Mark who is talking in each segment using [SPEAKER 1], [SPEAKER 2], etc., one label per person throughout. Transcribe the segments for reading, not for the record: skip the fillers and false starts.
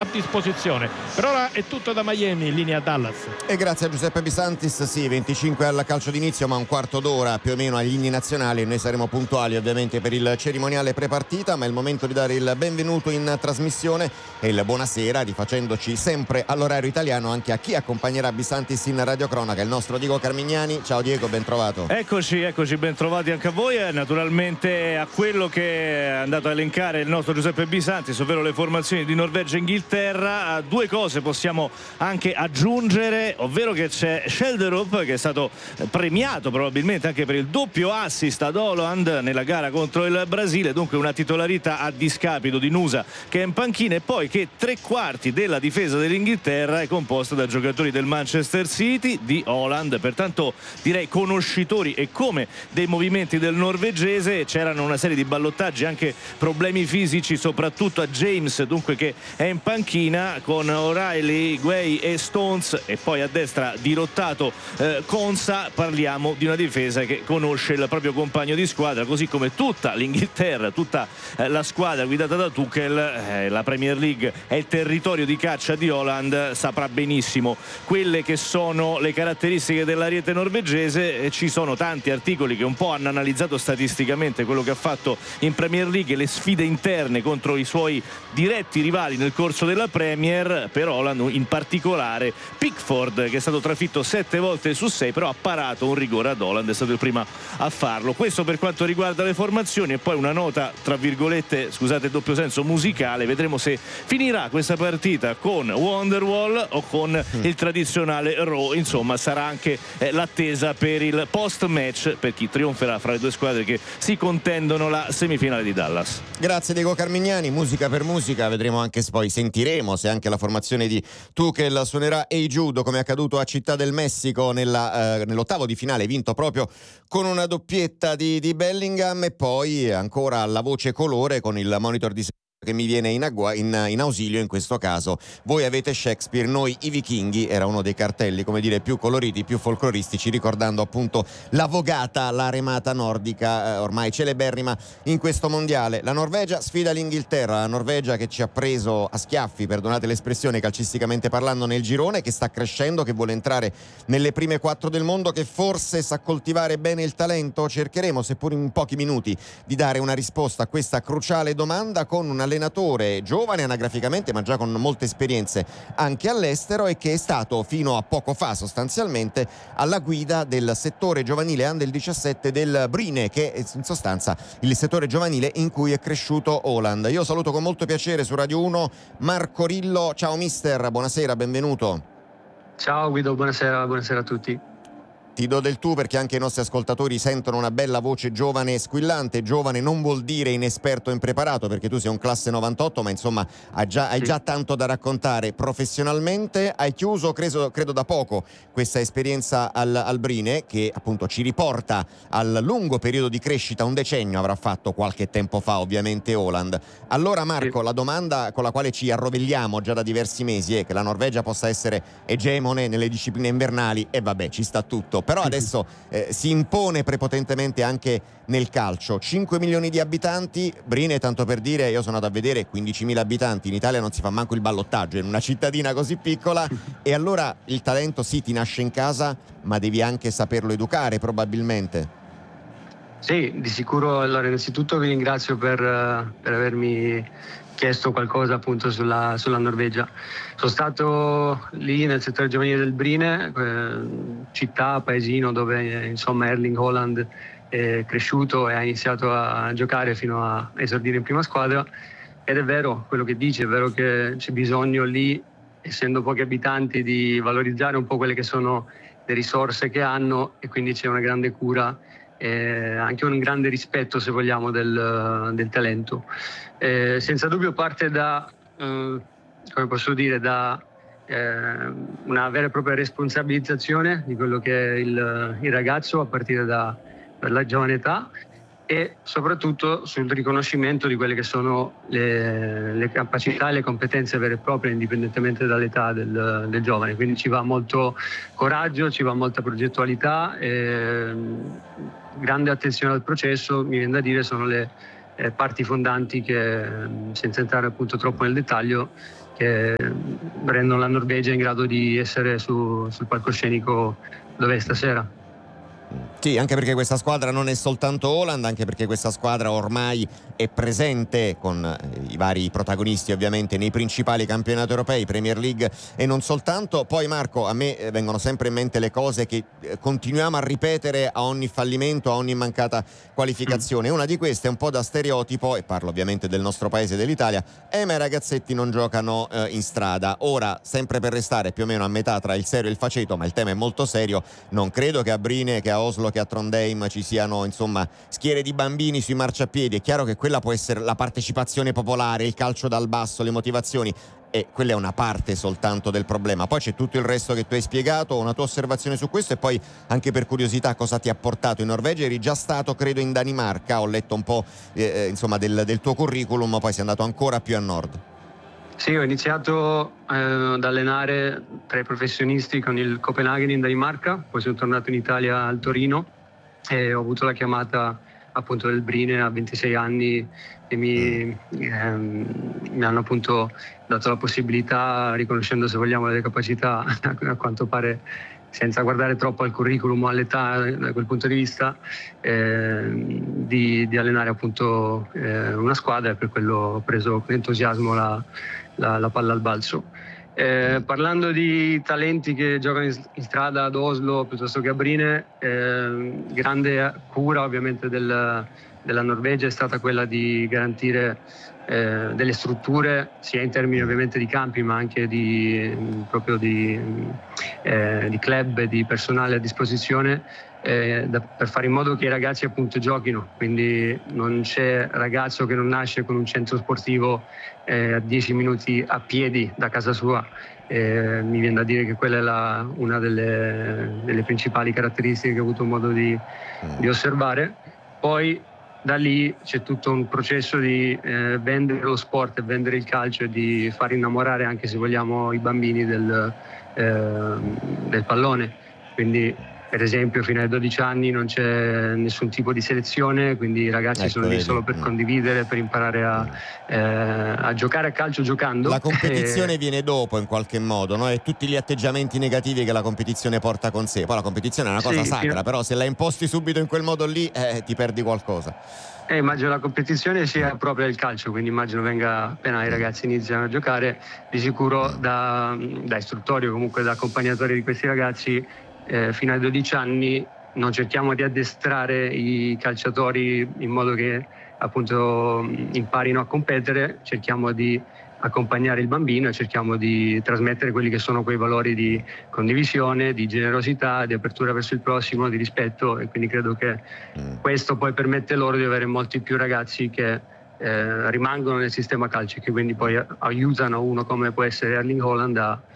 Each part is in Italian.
[SPEAKER 1] disposizione. Per ora è tutto da Miami, in linea Dallas.
[SPEAKER 2] E grazie a Giuseppe Bisantis. Sì, 25 al calcio d'inizio, ma un quarto d'ora più o meno agli inni nazionali. Noi saremo puntuali ovviamente per il cerimoniale prepartita, ma è il momento di dare il benvenuto in trasmissione e il buonasera, rifacendoci sempre all'orario italiano anche a chi accompagnerà Bisantis in radiocronaca, il nostro Diego Carmignani. Ciao Diego, ben trovato.
[SPEAKER 3] Eccoci, ben trovati anche a voi, naturalmente a quello che è andato a elencare il nostro Giuseppe Bisantis, ovvero le formazioni di Norvegia e Inghilterra. Due cose possiamo anche aggiungere, ovvero che c'è Schjelderup, che è stato premiato probabilmente anche per il doppio assist ad Haaland nella gara contro il Brasile, dunque una titolarità a discapito di Nusa che è in panchina, e poi che tre quarti della difesa dell'Inghilterra è composta da giocatori del Manchester City, di Haaland, pertanto direi conoscitori e come dei movimenti del norvegese. C'erano una serie di ballottaggi, anche problemi fisici soprattutto a James, dunque che è in panchina, con O'Reilly, Guay e Stones, e poi a destra dirottato Konsa. Parliamo di una difesa che conosce il proprio compagno di squadra, così come tutta l'Inghilterra, tutta la squadra guidata da Tuchel. La Premier League è il territorio di caccia di Haaland, saprà benissimo quelle che sono le caratteristiche dell'ariete norvegese. Ci sono tanti articoli che un po' hanno analizzato statisticamente quello che ha fatto in Premier League e le sfide interne contro i suoi diretti rivali nel corso della Premier. Per Haaland in particolare Pickford, che è stato trafitto 7 volte su 6, però ha parato un rigore ad Haaland, è stato il primo a farlo. Questo per quanto riguarda le formazioni, e poi una nota tra virgolette, scusate il doppio senso, musicale. Vedremo se finirà questa partita con Wonderwall o con il tradizionale Raw. Insomma, sarà anche l'attesa per il post match per chi trionferà fra le due squadre che si contendono la semifinale di Dallas.
[SPEAKER 2] Grazie Diego Carmignani. Musica per musica, vedremo anche, poi sentiremo se anche la formazione di Tuchel suonerà Hey Jude, come è accaduto a Città del Messico nell'ottavo di finale, vinto proprio con una doppietta di Bellingham. E poi ancora la voce colore con il monitor di che mi viene in ausilio in questo caso. Voi avete Shakespeare, noi i vichinghi, era uno dei cartelli, come dire, più coloriti, più folcloristici, ricordando appunto la vogata, la remata nordica ormai celeberrima in questo mondiale. La Norvegia sfida l'Inghilterra, la Norvegia che ci ha preso a schiaffi, perdonate l'espressione, calcisticamente parlando, nel girone, che sta crescendo, che vuole entrare nelle prime 4 del mondo, che forse sa coltivare bene il talento. Cercheremo, seppur in pochi minuti, di dare una risposta a questa cruciale domanda con un allenatore giovane anagraficamente, ma già con molte esperienze anche all'estero, e che è stato fino a poco fa sostanzialmente alla guida del settore giovanile Under 17 del Brine, che è in sostanza il settore giovanile in cui è cresciuto Haaland. Io saluto con molto piacere su Radio 1 Marco Rillo. Ciao mister, buonasera, benvenuto.
[SPEAKER 4] Ciao Guido, buonasera a tutti.
[SPEAKER 2] Ti do del tu perché anche i nostri ascoltatori sentono una bella voce giovane e squillante. Giovane non vuol dire inesperto e impreparato, perché tu sei un classe 98, ma insomma hai già tanto da raccontare professionalmente. Hai chiuso, credo da poco, questa esperienza al Brine, che appunto ci riporta al lungo periodo di crescita, un decennio avrà fatto qualche tempo fa ovviamente Haaland. Allora Marco, la domanda con la quale ci arrovelliamo già da diversi mesi è che la Norvegia possa essere egemone nelle discipline invernali, e vabbè, ci sta tutto. Però adesso si impone prepotentemente anche nel calcio. 5 milioni di abitanti, Brine, tanto per dire, io sono andato a vedere 15.000 abitanti, in Italia non si fa manco il ballottaggio in una cittadina così piccola. E allora il talento sì, ti nasce in casa, ma devi anche saperlo educare probabilmente.
[SPEAKER 4] Sì, di sicuro. Allora, innanzitutto vi ringrazio per avermi chiesto qualcosa appunto sulla Norvegia. Sono stato lì nel settore giovanile del Brine, città, paesino dove insomma Erling Haaland è cresciuto e ha iniziato a giocare fino a esordire in prima squadra. Ed è vero quello che dice, è vero che c'è bisogno lì, essendo pochi abitanti, di valorizzare un po' quelle che sono le risorse che hanno, e quindi c'è una grande cura, anche un grande rispetto, se vogliamo, del talento. Senza dubbio parte da, come posso dire, da una vera e propria responsabilizzazione di quello che è il ragazzo a partire dalla giovane età, e soprattutto sul riconoscimento di quelle che sono le capacità e le competenze vere e proprie, indipendentemente dall'età del giovane. Quindi ci va molto coraggio, ci va molta progettualità, grande attenzione al processo. Mi viene da dire sono le parti fondanti che, senza entrare appunto troppo nel dettaglio, che rendono la Norvegia in grado di essere sul palcoscenico dove è stasera.
[SPEAKER 2] Sì, anche perché questa squadra non è soltanto Haaland, anche perché questa squadra ormai è presente con i vari protagonisti ovviamente nei principali campionati europei, Premier League e non soltanto. Poi Marco, a me vengono sempre in mente le cose che continuiamo a ripetere a ogni fallimento, a ogni mancata qualificazione. Una di queste è un po' da stereotipo, e parlo ovviamente del nostro paese, dell'Italia, ma i ragazzetti non giocano in strada. Ora, sempre per restare più o meno a metà tra il serio e il faceto, ma il tema è molto serio, non credo che a Brine, che a Oslo, che a Trondheim ci siano insomma schiere di bambini sui marciapiedi. È chiaro che quella può essere la partecipazione popolare, il calcio dal basso, le motivazioni, e quella è una parte soltanto del problema. Poi c'è tutto il resto che tu hai spiegato. Una tua osservazione su questo, e poi anche per curiosità cosa ti ha portato in Norvegia? Eri già stato credo in Danimarca, ho letto un po' insomma del tuo curriculum, poi sei andato ancora più a nord.
[SPEAKER 4] Sì, ho iniziato ad allenare tra i professionisti con il Copenaghen in Danimarca, poi sono tornato in Italia al Torino e ho avuto la chiamata appunto del Brine a 26 anni e mi hanno appunto dato la possibilità, riconoscendo se vogliamo le capacità, a quanto pare senza guardare troppo al curriculum o all'età da quel punto di vista, di allenare appunto una squadra, e per quello ho preso con entusiasmo la palla al balzo. Parlando di talenti che giocano in strada ad Oslo piuttosto che a Brine, grande cura ovviamente della Norvegia è stata quella di garantire delle strutture sia in termini ovviamente di campi ma anche proprio di club e di personale a disposizione per fare in modo che i ragazzi appunto giochino, quindi non c'è ragazzo che non nasce con un centro sportivo a 10 minuti a piedi da casa sua. Mi viene da dire che quella è una delle principali caratteristiche che ho avuto modo di osservare. Poi da lì c'è tutto un processo di vendere lo sport e vendere il calcio e di far innamorare, anche se vogliamo, i bambini del pallone. Quindi per esempio fino ai 12 anni non c'è nessun tipo di selezione, quindi i ragazzi sono lì solo per condividere, per imparare a giocare a calcio giocando.
[SPEAKER 2] La competizione viene dopo in qualche modo, no? E tutti gli atteggiamenti negativi che la competizione porta con sé. Poi la competizione è una cosa sacra, però se la imposti subito in quel modo lì ti perdi qualcosa.
[SPEAKER 4] Immagino la competizione sia proprio il calcio, quindi immagino venga appena i ragazzi iniziano a giocare, di sicuro da istruttori o comunque da accompagnatori di questi ragazzi. Fino ai 12 anni non cerchiamo di addestrare i calciatori in modo che appunto imparino a competere, cerchiamo di accompagnare il bambino e cerchiamo di trasmettere quelli che sono quei valori di condivisione, di generosità, di apertura verso il prossimo, di rispetto, e quindi credo che questo poi permette loro di avere molti più ragazzi che rimangono nel sistema calcio e che quindi poi aiutano uno come può essere Erling Haaland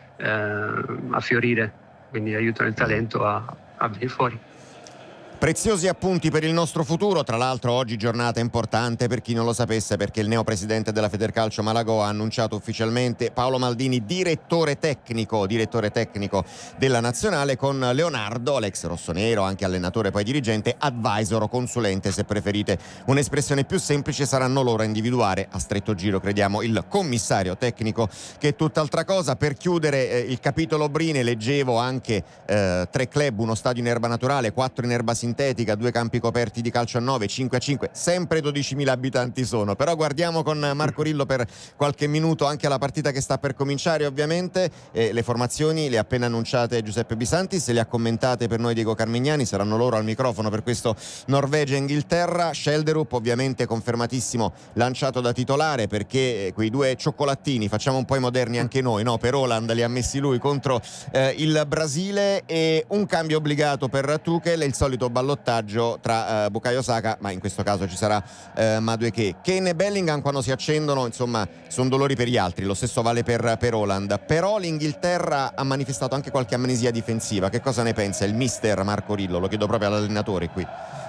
[SPEAKER 4] a fiorire. Quindi aiutano il talento a venire fuori.
[SPEAKER 2] Preziosi appunti per il nostro futuro. Tra l'altro oggi giornata importante per chi non lo sapesse, perché il neopresidente della Federcalcio Malagò ha annunciato ufficialmente Paolo Maldini direttore tecnico della nazionale, con Leonardo, l'ex rossonero, anche allenatore poi dirigente, advisor o consulente, se preferite un'espressione più semplice. Saranno loro a individuare a stretto giro, crediamo, il commissario tecnico, che è tutt'altra cosa. Per chiudere il capitolo Brine, leggevo anche 3 club, uno stadio in erba naturale, 4 in erba sintetica, 2 campi coperti di calcio a 9, 5 a 5, sempre 12.000 abitanti sono. Però guardiamo con Marco Rillo per qualche minuto anche la partita che sta per cominciare, ovviamente. Le formazioni le ha appena annunciate Giuseppe Bisanti, se le ha commentate per noi Diego Carmignani, saranno loro al microfono per questo Norvegia-Inghilterra. Schelderup ovviamente confermatissimo, lanciato da titolare, perché quei 2 cioccolatini, facciamo un po' i moderni anche noi, no? Per Haaland li ha messi lui contro il Brasile, e un cambio obbligato per Tuchel, il solito ballottaggio tra Bukayo Saka, ma in questo caso ci sarà Madueke. Kane e Bellingham, quando si accendono, insomma, sono dolori per gli altri. Lo stesso vale per Haaland. Però l'Inghilterra ha manifestato anche qualche amnesia difensiva. Che cosa ne pensa il mister Marco Rillo? Lo chiedo proprio all'allenatore qui.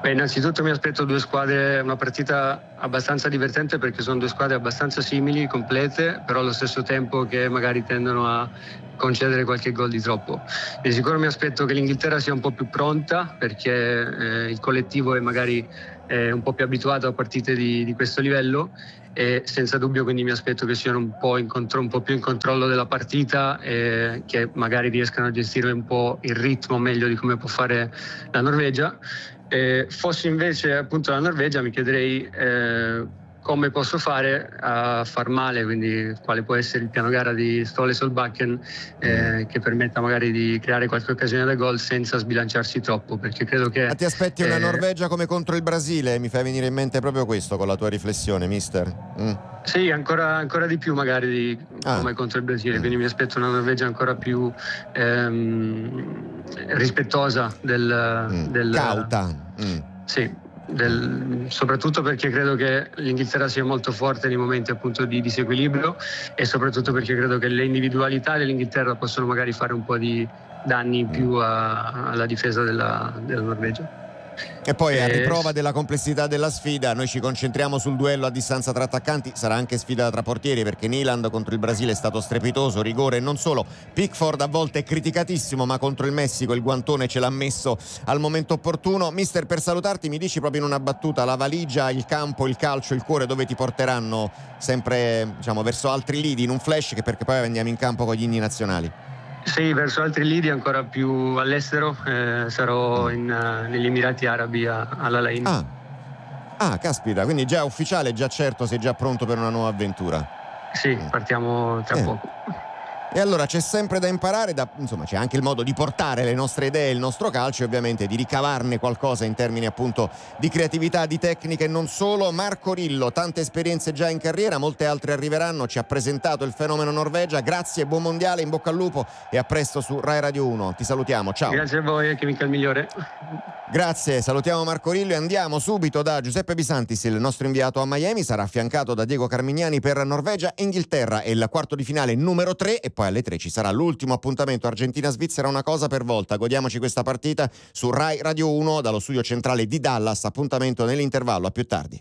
[SPEAKER 4] Innanzitutto mi aspetto una partita abbastanza divertente, perché sono due squadre abbastanza simili, complete, però allo stesso tempo che magari tendono a concedere qualche gol di troppo. Di sicuro mi aspetto che l'Inghilterra sia un po' più pronta, perché il collettivo è magari un po' più abituato a partite di questo livello, e senza dubbio quindi mi aspetto che siano un po' più in controllo della partita, e che magari riescano a gestire un po' il ritmo meglio di come può fare la Norvegia. Fossi invece appunto la Norvegia, mi chiederei come posso fare a far male, quindi quale può essere il piano gara di Ståle Solbakken che permetta magari di creare qualche occasione da gol senza sbilanciarsi troppo, perché credo che...
[SPEAKER 2] Ma ti aspetti una Norvegia come contro il Brasile? Mi fai venire in mente proprio questo con la tua riflessione, mister?
[SPEAKER 4] Sì, ancora di più magari come contro il Brasile, quindi mi aspetto una Norvegia ancora più rispettosa del
[SPEAKER 2] cauta.
[SPEAKER 4] Sì. Soprattutto perché credo che l'Inghilterra sia molto forte nei momenti appunto di disequilibrio, e soprattutto perché credo che le individualità dell'Inghilterra possono magari fare un po' di danni in più alla difesa della Norvegia.
[SPEAKER 2] E poi a riprova della complessità della sfida, noi ci concentriamo sul duello a distanza tra attaccanti. Sarà anche sfida tra portieri, perché Nyland contro il Brasile è stato strepitoso, rigore e non solo. Pickford a volte è criticatissimo, ma contro il Messico il guantone ce l'ha messo al momento opportuno. Mister, per salutarti mi dici proprio in una battuta: la valigia, il campo, il calcio, il cuore dove ti porteranno sempre, diciamo, verso altri lidi in un flash, che perché poi andiamo in campo con gli inni nazionali?
[SPEAKER 4] Sì, verso altri lidi, ancora più all'estero. Sarò negli Emirati Arabi Al Alain.
[SPEAKER 2] Ah, caspita, quindi già ufficiale, già certo, sei già pronto per una nuova avventura?
[SPEAKER 4] Sì, partiamo tra poco.
[SPEAKER 2] E allora c'è sempre da imparare, insomma c'è anche il modo di portare le nostre idee, il nostro calcio, e ovviamente di ricavarne qualcosa in termini appunto di creatività, di tecnica e non solo. Marco Rillo, tante esperienze già in carriera, molte altre arriveranno, ci ha presentato il fenomeno Norvegia. Grazie, buon mondiale, in bocca al lupo e a presto su Rai Radio 1. Ti salutiamo, ciao.
[SPEAKER 4] Grazie a voi, che mica il migliore.
[SPEAKER 2] Grazie, salutiamo Marco Rillo e andiamo subito da Giuseppe Bisantis, il nostro inviato a Miami. Sarà affiancato da Diego Carmignani per Norvegia e Inghilterra, è il quarto di finale numero 3, e poi alle 3 ci sarà l'ultimo appuntamento Argentina-Svizzera, una cosa per volta. Godiamoci questa partita su Rai Radio 1 dallo studio centrale di Dallas. Appuntamento nell'intervallo, a più tardi.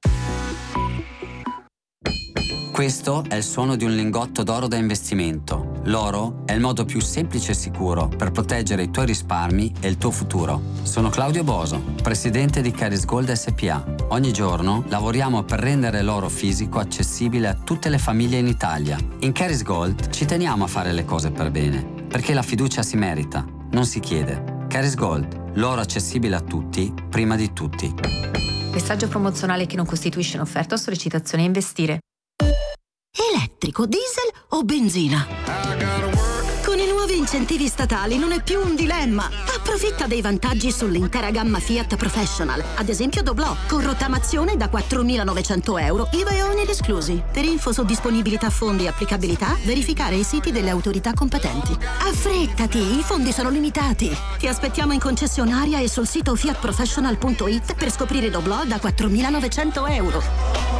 [SPEAKER 5] Questo è il suono di un lingotto d'oro da investimento. L'oro è il modo più semplice e sicuro per proteggere i tuoi risparmi e il tuo futuro. Sono Claudio Boso, presidente di Caris Gold SPA. Ogni giorno lavoriamo per rendere l'oro fisico accessibile a tutte le famiglie in Italia. In Caris Gold ci teniamo a fare le cose per bene, perché la fiducia si merita, non si chiede. Caris Gold, l'oro accessibile a tutti, prima di tutti.
[SPEAKER 6] Messaggio promozionale che non costituisce un'offerta o sollecitazione a investire.
[SPEAKER 7] Elettrico, diesel o benzina? Con i nuovi incentivi statali non è più un dilemma. Approfitta dei vantaggi sull'intera gamma Fiat Professional. Ad esempio Doblò, con rottamazione da 4.900 euro, IVA e oneri esclusi. Per info su disponibilità fondi e applicabilità, verificare i siti delle autorità competenti. Affrettati, i fondi sono limitati. Ti aspettiamo in concessionaria e sul sito fiatprofessional.it per scoprire Doblò da 4.900 euro.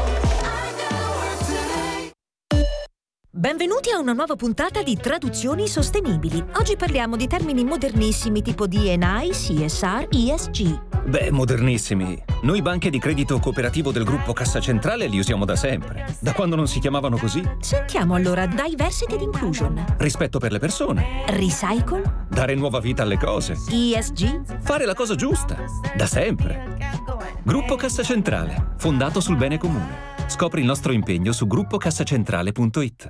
[SPEAKER 8] Benvenuti a una nuova puntata di Traduzioni Sostenibili. Oggi parliamo di termini modernissimi tipo D&I, CSR, ESG.
[SPEAKER 9] Beh, modernissimi. Noi banche di credito cooperativo del gruppo Cassa Centrale li usiamo da sempre. Da quando non si chiamavano così.
[SPEAKER 8] Sentiamo allora Diversity ed Inclusion.
[SPEAKER 9] Rispetto per le persone.
[SPEAKER 8] Recycle.
[SPEAKER 9] Dare nuova vita alle cose.
[SPEAKER 8] ESG.
[SPEAKER 9] Fare la cosa giusta. Da sempre. Gruppo Cassa Centrale. Fondato sul bene comune. Scopri il nostro impegno su gruppocassacentrale.it.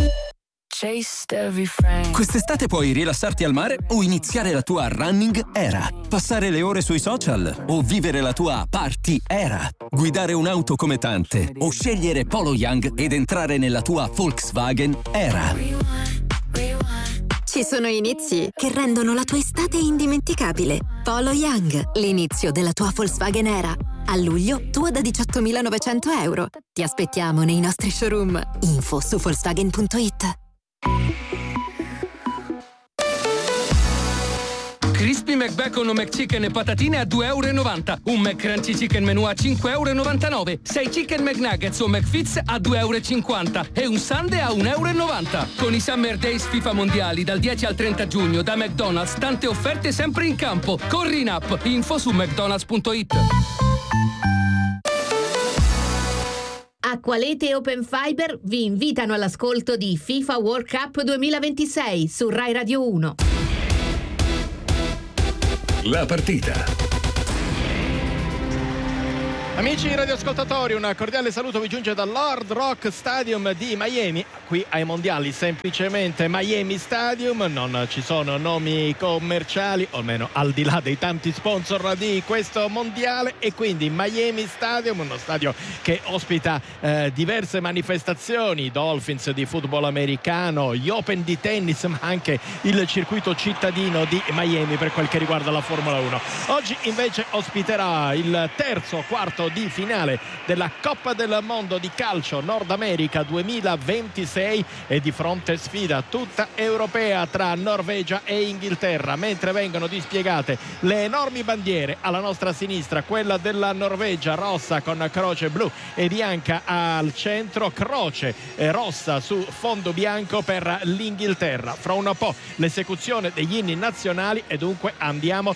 [SPEAKER 10] Quest'estate puoi rilassarti al mare o iniziare la tua running era. Passare le ore sui social o vivere la tua party era. Guidare un'auto come tante o scegliere Polo Young ed entrare nella tua Volkswagen era.
[SPEAKER 11] Ci sono inizi che rendono la tua estate indimenticabile. Polo Young, l'inizio della tua Volkswagen era. A luglio, tua da 18.900 euro. Ti aspettiamo nei nostri showroom. Info su Volkswagen.it.
[SPEAKER 12] Cristo Crispy McBacon o McChicken e patatine a €2,90. Un McCrunchy Chicken Menù a €5,99. 6 Chicken McNuggets o McFits a €2,50. E un sundae a €1,90. Con i Summer Days FIFA Mondiali dal 10 al 30 giugno da McDonald's, tante offerte sempre in campo. Corri in app, info su mcdonalds.it.
[SPEAKER 13] Acqualete e Open Fiber vi invitano all'ascolto di FIFA World Cup 2026 su Rai Radio 1.
[SPEAKER 14] La partita.
[SPEAKER 1] Amici radioascoltatori, un cordiale saluto vi giunge dall'Hard Rock Stadium di Miami. Qui ai mondiali semplicemente Miami Stadium, non ci sono nomi commerciali, o almeno al di là dei tanti sponsor di questo mondiale, e quindi Miami Stadium, uno stadio che ospita diverse manifestazioni, Dolphins di football americano, gli Open di tennis, ma anche il circuito cittadino di Miami per quel che riguarda la Formula 1. Oggi invece ospiterà il quarto di finale della Coppa del Mondo di calcio Nord America 2026 e di fronte sfida tutta europea tra Norvegia e Inghilterra, mentre vengono dispiegate le enormi bandiere alla nostra sinistra, quella della Norvegia rossa con croce blu e bianca al centro, croce rossa su fondo bianco per l'Inghilterra. Fra un po' l'esecuzione degli inni nazionali e dunque andiamo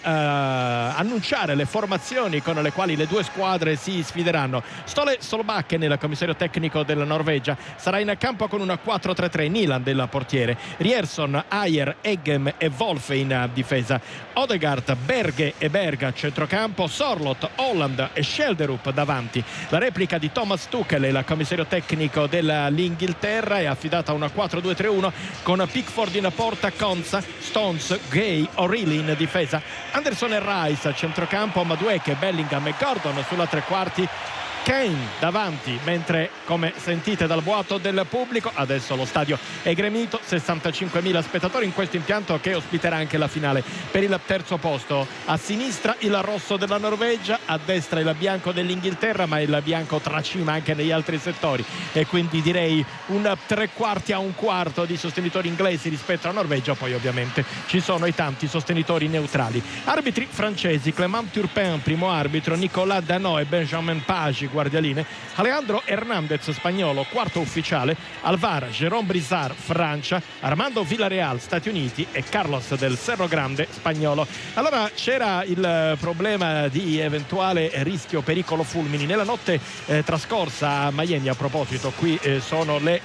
[SPEAKER 1] a annunciare le formazioni con le quali le due squadre si sfideranno. Ståle Solbakken, il commissario tecnico della Norvegia, sarà in campo con una 4-3-3. Nyland del portiere, Riersson, Ajer, Eggem e Wolfe in difesa, Odegaard, Berge e Berg centrocampo, Sorloth, Holland e Schelderup davanti. La replica di Thomas Tuchel, il commissario tecnico dell'Inghilterra, è affidata a una 4-2-3-1 con Pickford in porta, Konsa, Stones, Gay, O'Reilly in difesa, Anderson e Rice a centrocampo, Madueke, Bellingham e Gordon sulla tre quarti, Kane davanti, mentre come sentite dal boato del pubblico adesso lo stadio è gremito, 65.000 spettatori in questo impianto che ospiterà anche la finale per il terzo posto. A sinistra il rosso della Norvegia, a destra il bianco dell'Inghilterra, ma il bianco tracima anche negli altri settori e quindi direi un tre quarti a un quarto di sostenitori inglesi rispetto alla Norvegia. Poi ovviamente ci sono i tanti sostenitori neutrali. Arbitri francesi, Clément Turpin primo arbitro, Nicolas Danot e Benjamin Page guardialine, Alejandro Hernandez spagnolo quarto ufficiale, al VAR Jérôme Brizard Francia, Armando Villarreal Stati Uniti e Carlos del Cerro Grande spagnolo. Allora c'era il problema di eventuale rischio pericolo fulmini nella notte trascorsa a Miami. A proposito, qui sono le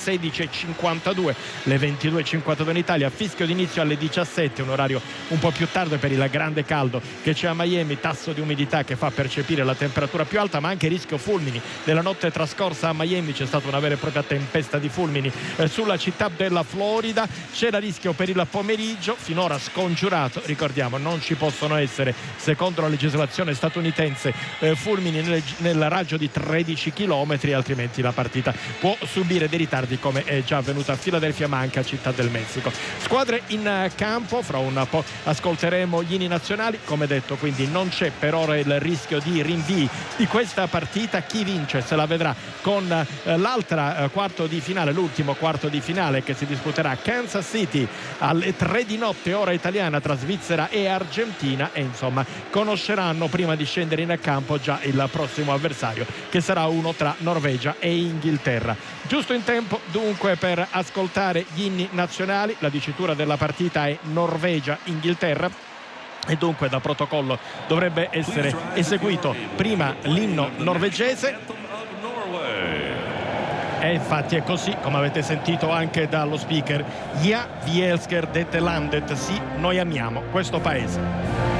[SPEAKER 1] 16:52, le 22:52 in Italia, fischio d'inizio alle 17, un orario un po' più tardi per il grande caldo che c'è a Miami, tasso di umidità che fa percepire la temperatura più alta, ma anche rischio fulmini. Nella notte trascorsa a Miami c'è stata una vera e propria tempesta di fulmini sulla città della Florida. C'era rischio per il pomeriggio, finora scongiurato, ricordiamo non ci possono essere secondo la legislazione statunitense fulmini nel raggio di 13 km, altrimenti la partita può subire dei ritardi come è già avvenuto a Philadelphia ma anche a Città del Messico. Squadre in campo, fra un po' ascolteremo gli inni nazionali, come detto quindi non c'è per ora il rischio di rinvii di questa partita. Chi vince se la vedrà con l'altra quarto di finale, l'ultimo quarto di finale che si disputerà a Kansas City alle 3 di notte ora italiana tra Svizzera e Argentina, e insomma conosceranno prima di scendere in campo già il prossimo avversario che sarà uno tra Norvegia e Inghilterra. Giusto in tempo dunque per ascoltare gli inni nazionali. La dicitura della partita è Norvegia-Inghilterra e dunque da protocollo dovrebbe essere eseguito prima l'inno norvegese, e infatti è così, come avete sentito anche dallo speaker. Ja, vi elsker dette landet, sì, noi amiamo questo paese.